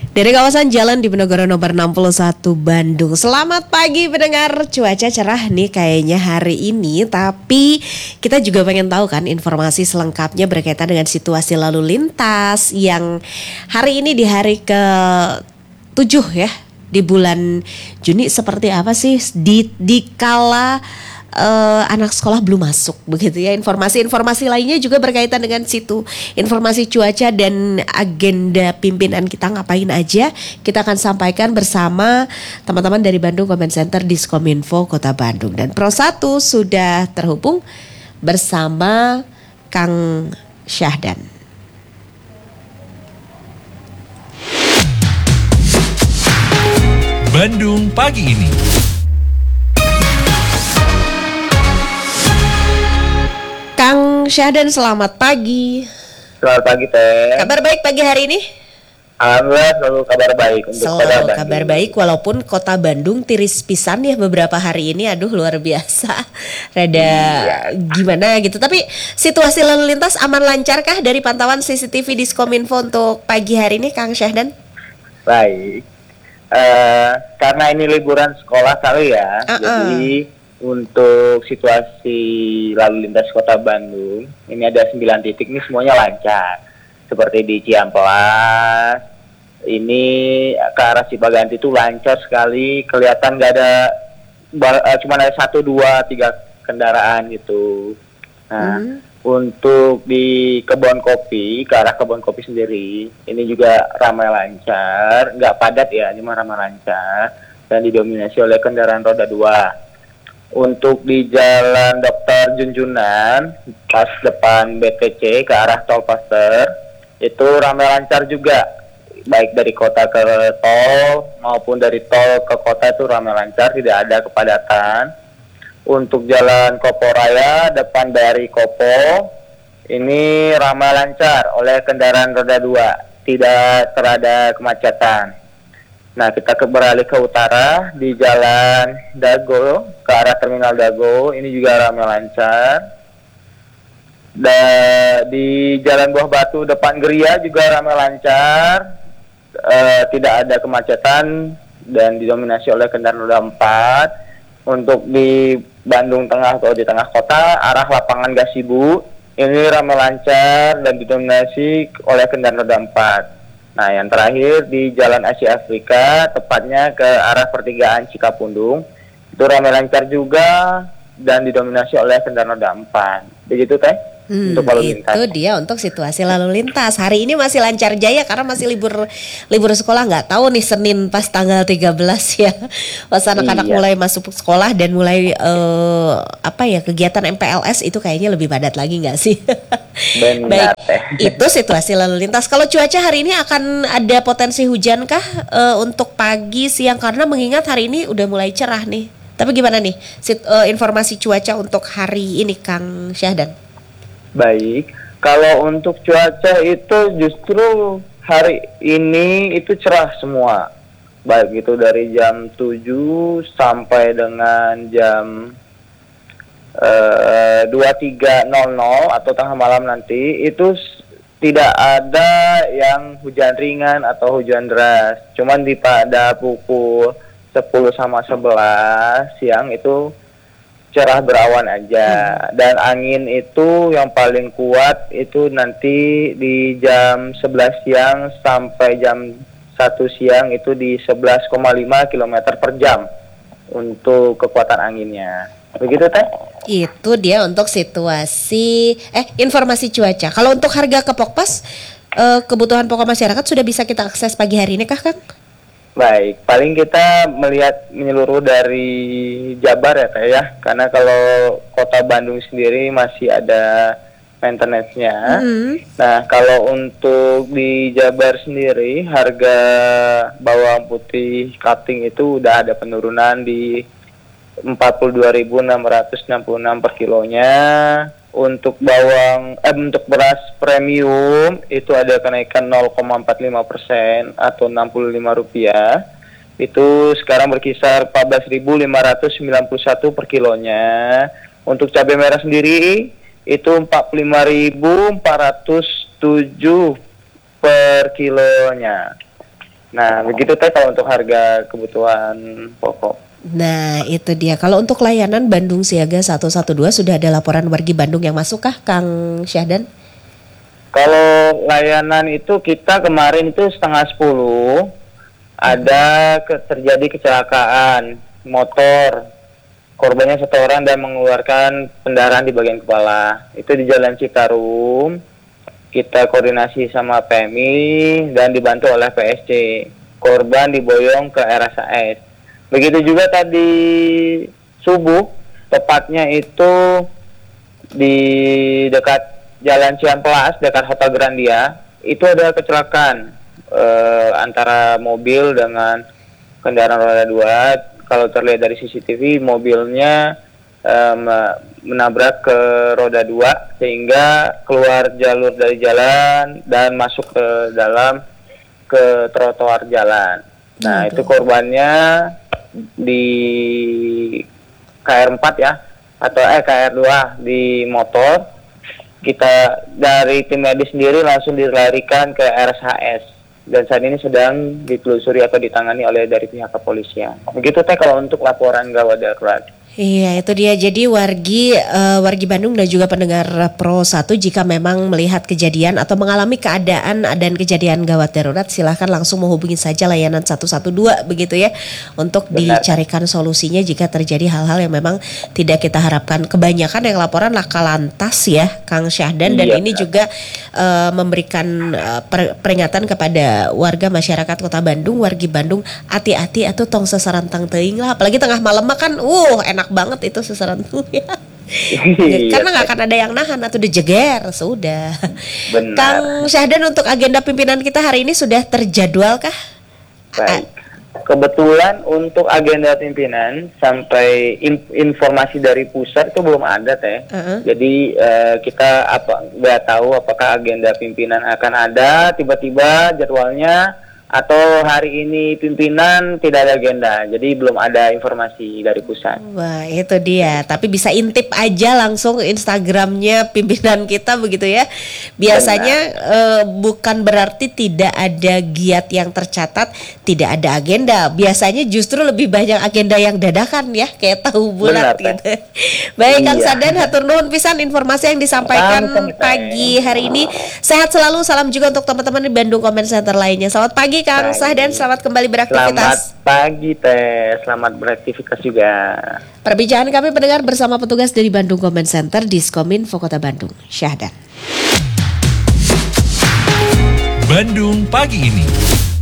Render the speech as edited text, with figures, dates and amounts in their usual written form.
Dari kawasan Jalan Diponegoro nomor 61 Bandung. Selamat pagi pendengar, cuaca cerah nih kayaknya hari ini. Tapi kita juga pengen tahu kan informasi selengkapnya berkaitan dengan situasi lalu lintas yang hari ini di hari ke-7 ya. Di bulan Juni seperti apa sih di kala anak sekolah belum masuk begitu ya. Informasi-informasi lainnya juga berkaitan dengan situ. Informasi cuaca dan agenda pimpinan kita ngapain aja kita akan sampaikan bersama teman-teman dari Bandung Comment Center Diskominfo Kota Bandung. Dan Pro 1 sudah terhubung bersama Kang Syahdan. Bandung pagi ini. Kang Syahdan, selamat pagi. Selamat pagi, Teh. Kabar baik pagi hari ini? Alhamdulillah selalu kabar baik untuk selalu kabar baik, walaupun Kota Bandung tiris pisan ya beberapa hari ini. Aduh, luar biasa. Rada gimana gitu. Tapi situasi lalu lintas aman lancar kah dari pantauan CCTV Diskominfo untuk pagi hari ini, Kang Syahdan? Baik. Karena ini liburan sekolah kali ya. Jadi untuk situasi lalu lintas Kota Bandung, ini ada 9 titik, ini semuanya lancar. Seperti di Ciamplas, ini ke arah Cipaganti itu lancar sekali, kelihatan nggak ada, cuma ada 1, 2, 3 kendaraan gitu. Nah, untuk di Kebon Kopi, ke arah Kebon Kopi sendiri, ini juga ramai lancar, nggak padat ya, cuma ramai lancar, dan didominasi oleh kendaraan roda 2. Untuk di Jalan Dr. Junjunan, pas depan BTC ke arah Tol Paster, itu ramai lancar juga. Baik dari kota ke tol maupun dari tol ke kota itu ramai lancar, tidak ada kepadatan. Untuk Jalan Kopo Raya, depan dari Kopo, ini ramai lancar oleh kendaraan roda 2, tidak terada kemacetan. Nah, kita beralih ke utara di Jalan Dago ke arah Terminal Dago, ini juga ramai lancar. Dan di Jalan Buah Batu depan Geria juga ramai lancar, tidak ada kemacetan dan didominasi oleh kendaraan roda 4. Untuk di Bandung Tengah atau di tengah kota arah Lapangan Gasibu, ini ramai lancar dan didominasi oleh kendaraan roda 4. Nah, yang terakhir di Jalan Asia Afrika, tepatnya ke arah pertigaan Cikapundung, itu ramai lancar juga dan didominasi oleh kendaraan roda 4. Begitu, Teh? Untuk lalu lintas. Itu dia untuk situasi lalu lintas. Hari ini masih lancar jaya karena masih libur sekolah. Nggak tahu nih Senin pas tanggal 13 ya. Pas anak-anak mulai masuk sekolah dan mulai kegiatan MPLS itu kayaknya lebih padat lagi nggak sih? Benar, Teh. Itu situasi lalu lintas. Kalau cuaca hari ini akan ada potensi hujan kah untuk pagi, siang? Karena mengingat hari ini udah mulai cerah nih. Tapi gimana nih informasi cuaca untuk hari ini, Kang Syahdan? Baik, kalau untuk cuaca itu justru hari ini itu cerah semua. Baik itu dari jam 7 sampai dengan jam 23.00 atau tengah malam nanti, itu tidak ada yang hujan ringan atau hujan deras. Cuman pada pukul 10 sama 11 siang itu cerah berawan aja. Dan angin itu yang paling kuat itu nanti di jam 11 siang sampai jam 1 siang itu di 11,5 km per jam untuk kekuatan anginnya. Begitu, Teh? Itu dia untuk situasi informasi cuaca. Kalau untuk harga ke Pokpas, kebutuhan pokok masyarakat sudah bisa kita akses pagi hari ini kah, Kang? Baik, paling kita melihat menyeluruh dari Jabar ya, Teh ya. Karena kalau Kota Bandung sendiri masih ada maintenance-nya. Nah, kalau untuk di Jabar sendiri, harga bawang putih cutting itu udah ada penurunan di 42.666 per kilonya. Untuk untuk beras premium itu ada kenaikan 0,45% atau Rp65. Itu sekarang berkisar 14.591 per kilonya. Untuk cabai merah sendiri itu 45.407 per kilonya. Nah, begitu teh kalau untuk harga kebutuhan pokok. Nah, itu dia. Kalau untuk layanan Bandung Siaga 112 sudah ada laporan wargi Bandung yang masuk kah, Kang Syahdan? Kalau layanan itu kita kemarin itu 9:30 ada terjadi kecelakaan motor. Korbannya satu orang dan mengeluarkan pendarahan di bagian kepala. Itu di Jalan Citarum. Kita koordinasi sama PMI dan dibantu oleh PSC. Korban diboyong ke RSAS. Begitu juga tadi subuh, tepatnya itu di dekat Jalan Ciamplas, dekat Hotel Grandia, itu ada kecelakaan antara mobil dengan kendaraan roda 2. Kalau terlihat dari CCTV, mobilnya menabrak ke roda 2 sehingga keluar jalur dari jalan dan masuk ke trotoar jalan. Nah, itu korbannya di KR4 ya, atau KR2 di motor. Kita dari tim medis sendiri langsung dilarikan ke RSHS dan saat ini sedang ditelusuri atau ditangani oleh dari pihak kepolisian. Begitu teh kalau untuk laporan gawat darurat. Iya, itu dia. Jadi wargi Bandung dan juga pendengar Pro 1 jika memang melihat kejadian atau mengalami keadaan dan kejadian gawat darurat, silahkan langsung menghubungi saja layanan 112 begitu ya, untuk dicarikan solusinya jika terjadi hal-hal yang memang tidak kita harapkan. Kebanyakan yang laporan laka lantas ya, Kang Syahdan, dan ini juga memberikan peringatan kepada warga masyarakat Kota Bandung, wargi Bandung, hati-hati atau tong sesarantang teuing lah, apalagi tengah malam kan enak banget itu seserantung ya. Karena nggak akan ada yang nahan atau dijeger, sudah. Benar. Kang Syahdan, untuk agenda pimpinan kita hari ini sudah terjadwal kah? Baik. Kebetulan untuk agenda pimpinan sampai informasi dari pusat itu belum ada teh. Jadi kita nggak tahu apakah agenda pimpinan akan ada tiba-tiba jadwalnya, atau hari ini pimpinan tidak ada agenda, jadi belum ada informasi dari pusat. Wah, itu dia. Tapi bisa intip aja langsung Instagramnya pimpinan kita begitu ya. Biasanya bukan berarti tidak ada giat yang tercatat, tidak ada agenda. Biasanya justru lebih banyak agenda yang dadakan ya, kayak tahu bulat gitu. Baik, Kang Syahdan, hatur nuhun pisan informasi yang disampaikan pagi hari ini. Sehat selalu, salam juga untuk teman-teman di Bandung Comment Center lainnya. Selamat pagi Kang Syahdan, selamat kembali beraktivitas. Selamat pagi Teh, selamat beraktivitas juga. Perbincangan kami pendengar bersama petugas dari Bandung Comment Center Diskominfo Kota Bandung, Syahdan. Bandung pagi ini.